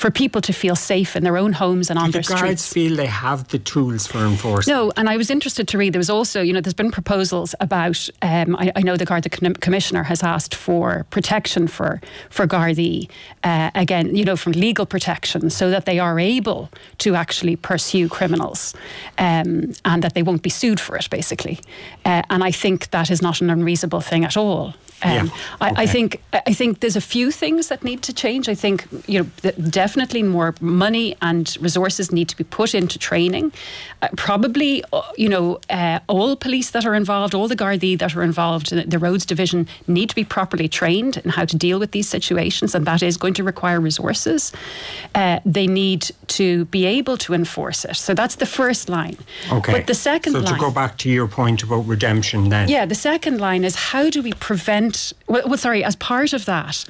for people to feel safe in their own homes and on their streets. The guards feel they have the tools for enforcement? No, and I was interested to read, there was also, there's been proposals about, I know the Garda Commissioner has asked for protection for Gardaí, again, from legal protection, so that they are able to actually pursue criminals and that they won't be sued for it, basically. And I think that is not an unreasonable thing at all. I think there's a few things that need to change. I think definitely more money and resources need to be put into training. Probably all police that are involved, all the Gardaí that are involved in the roads division need to be properly trained in how to deal with these situations, and that is going to require resources. They need to be able to enforce it. So that's the first line. Okay. But the second line, so to go back to your point about redemption then. Yeah, the second line is, how do we prevent, as part of that,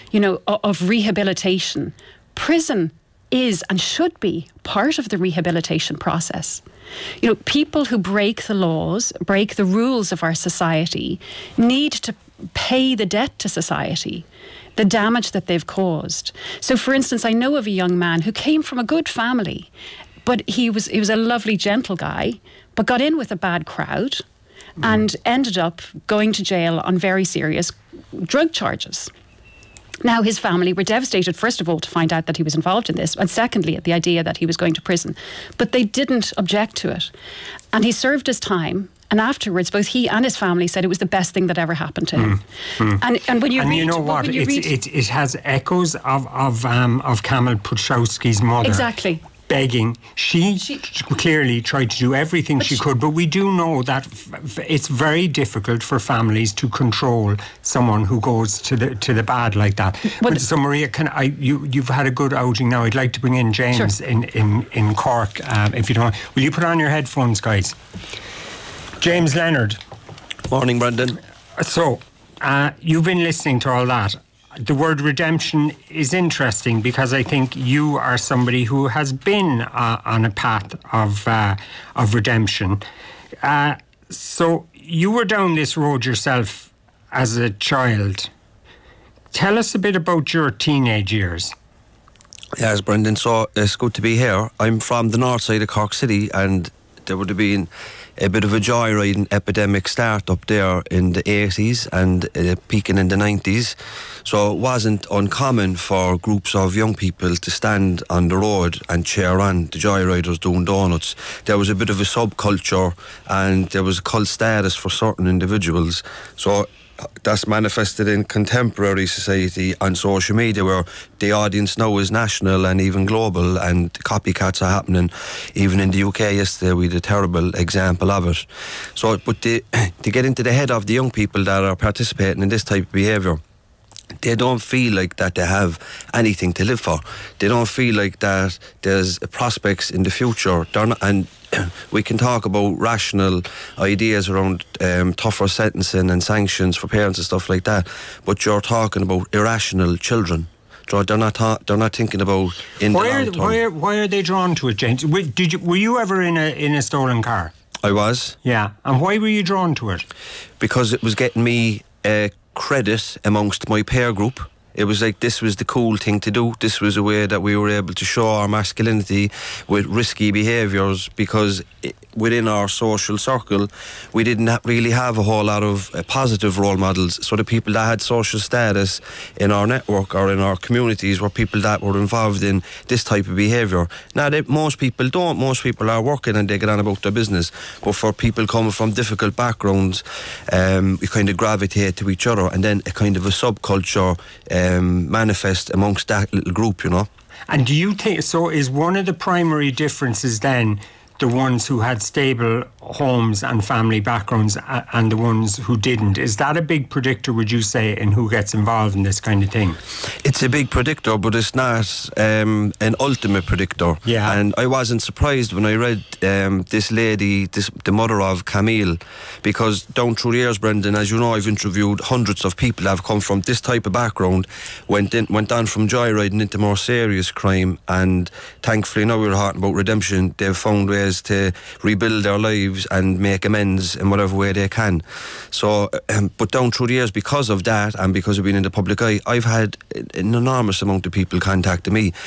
of rehabilitation, prison is and should be part of the rehabilitation process. People who break the laws, break the rules of our society, need to pay the debt to society, the damage that they've caused. So, for instance, I know of a young man who came from a good family, but he was a lovely, gentle guy, but got in with a bad crowd and ended up going to jail on very serious drug charges. Now, his family were devastated, first of all, to find out that he was involved in this, and secondly, at the idea that he was going to prison. But they didn't object to it. And he served his time. And afterwards, both he and his family said it was the best thing that ever happened to him. And when you read, you know what, it has echoes of Kamil Puszczowski's mother. Exactly. Begging. She clearly tried to do everything she could, but we do know that it's very difficult for families to control someone who goes to the bad like that. So Maria, you've had a good outing now. I'd like to bring in James. Sure. in Cork, if you don't. Will you put on your headphones, guys? James Leonard. Morning, Brendan. So, you've been listening to all that. The word redemption is interesting because I think you are somebody who has been on a path of redemption. So you were down this road yourself as a child. Tell us a bit about your teenage years. Yes, Brendan, so it's good to be here. I'm from the north side of Cork City, and there would have been a bit of a joyriding epidemic start up there in the 80s and peaking in the 90s. So it wasn't uncommon for groups of young people to stand on the road and cheer on the joyriders doing donuts. There was a bit of a subculture and there was a cult status for certain individuals. So that's manifested in contemporary society on social media, where the audience now is national and even global, and copycats are happening. Even in the UK yesterday we had a terrible example of it. So, but to get into the head of the young people that are participating in this type of behaviour, they don't feel like that they have anything to live for. They don't feel like that there's prospects in the future. They're not, and we can talk about rational ideas around tougher sentencing and sanctions for parents and stuff like that, but you're talking about irrational children. They're not thinking about in the long term. Why are they drawn to it, James? Were you ever in a stolen car? I was. Yeah, and why were you drawn to it? Because it was getting me credit amongst my peer group. It was like this was the cool thing to do. This was a way that we were able to show our masculinity with risky behaviours, because within our social circle we didn't really have a whole lot of positive role models. So the people that had social status in our network or in our communities were people that were involved in this type of behaviour. Now, most people don't. Most people are working and they get on about their business. But for people coming from difficult backgrounds, we kind of gravitate to each other, and then a kind of a subculture manifest amongst that little group, And do you think, so is one of the primary differences then the ones who had stable homes and family backgrounds and the ones who didn't? Is that a big predictor, would you say, in who gets involved in this kind of thing? It's a big predictor, but it's not an ultimate predictor. Yeah. And I wasn't surprised when I read this lady, the mother of Camille, because down through the years, Brendan, as you know, I've interviewed hundreds of people that have come from this type of background, went on from joyriding into more serious crime, and thankfully now we're talking about redemption. They've found ways to rebuild their lives and make amends in whatever way they can. So, but down through the years, because of that and because of being in the public eye, I've had an enormous amount of people contacting me